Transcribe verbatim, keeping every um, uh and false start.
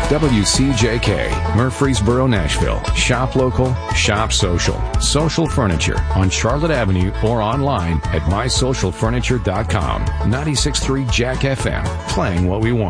W C J K, Murfreesboro, Nashville. Shop local, shop social. Social Furniture on Charlotte Avenue or online at my social furniture dot com. ninety-six point three Jack F M, playing what we want.